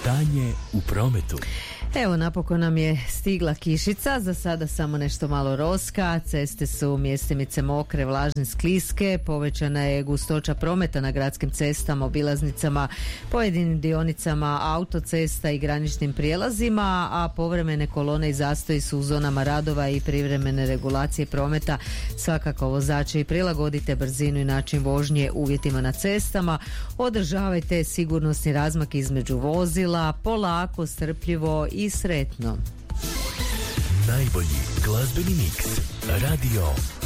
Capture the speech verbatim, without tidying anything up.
Stanje u prometu. Evo, napokon nam je stigla kišica, za sada samo nešto malo roska, ceste su mjestimice mokre, vlažne, skliske, povećana je gustoća prometa na gradskim cestama, obilaznicama, pojedinim dionicama autocesta i graničnim prijelazima, a povremene kolone i zastoji su u zonama radova i privremene regulacije prometa. Svakako vozači prilagodite brzinu i način vožnje uvjetima na cestama, održavajte sigurnosni razmak između vozila, polako, strpljivo i sretno. Najbolji glazbeni miks. Radio